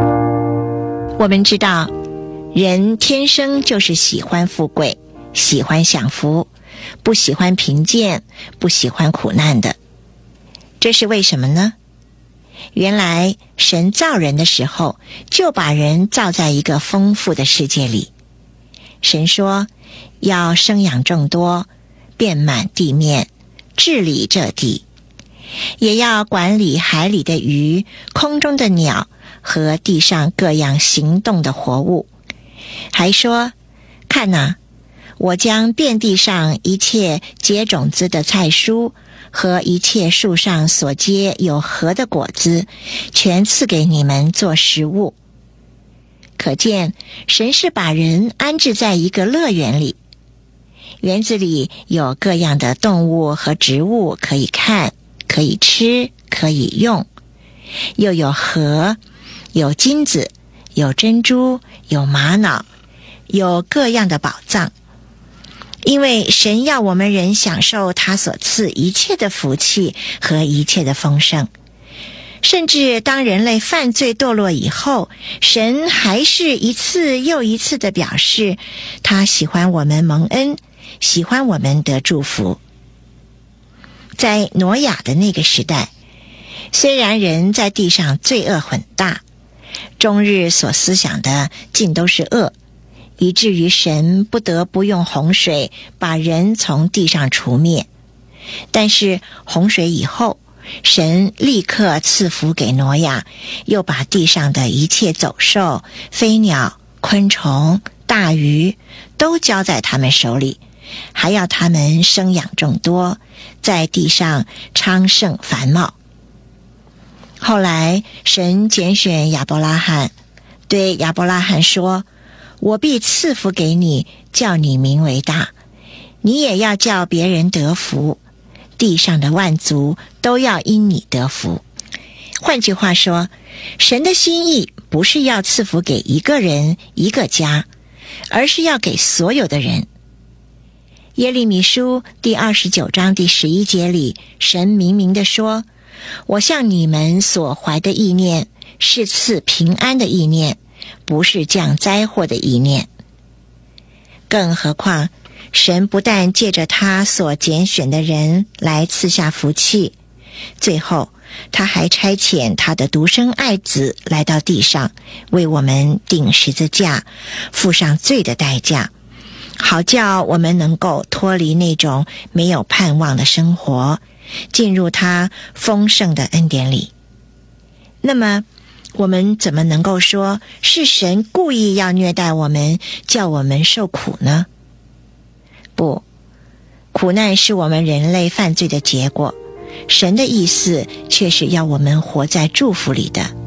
我们知道，人天生就是喜欢富贵，喜欢享福，不喜欢贫贱，不喜欢苦难的。这是为什么呢？原来神造人的时候，就把人造在一个丰富的世界里。神说，要生养众多，遍满地面，治理这地，也要管理海里的鱼，空中的鸟和地上各样行动的活物。还说，看哪，我将遍地上一切结种子的菜蔬和一切树上所结有核的果子，全赐给你们做食物。可见神是把人安置在一个乐园里，园子里有各样的动物和植物可以看，可以吃，可以用，又有核，有金子，有珍珠，有玛瑙，有各样的宝藏。因为神要我们人享受他所赐一切的福气和一切的丰盛，甚至当人类犯罪堕落以后，神还是一次又一次地表示他喜欢我们蒙恩，喜欢我们得祝福。在挪亚的那个时代，虽然人在地上罪恶很大，终日所思想的尽都是恶，以至于神不得不用洪水把人从地上除灭。但是洪水以后，神立刻赐福给挪亚，又把地上的一切走兽、飞鸟、昆虫、大鱼都交在他们手里，还要他们生养众多，在地上昌盛繁茂。后来神拣选亚伯拉罕，对亚伯拉罕说，我必赐福给你，叫你名为大，你也要叫别人得福，地上的万族都要因你得福。换句话说，神的心意不是要赐福给一个人一个家，而是要给所有的人。耶利米书第29章第11节里，神明明地说，我向你们所怀的意念是赐平安的意念，不是降灾祸的意念。更何况神不但借着他所拣选的人来赐下福气，最后他还差遣他的独生爱子来到地上，为我们钉十字架，付上罪的代价，好叫我们能够脱离那种没有盼望的生活，进入他丰盛的恩典里。那么我们怎么能够说是神故意要虐待我们，叫我们受苦呢？不，苦难是我们人类犯罪的结果，神的意思却是要我们活在祝福里的。